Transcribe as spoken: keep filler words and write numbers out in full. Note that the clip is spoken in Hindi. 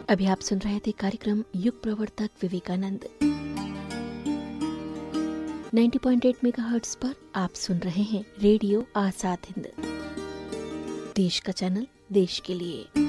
अभी आप सुन रहे थे कार्यक्रम युग प्रवर्तक विवेकानंद। नब्बे पॉइंट आठ मेगाहर्ट्ज पर आप सुन रहे हैं रेडियो आजाद हिंद, देश का चैनल देश के लिए।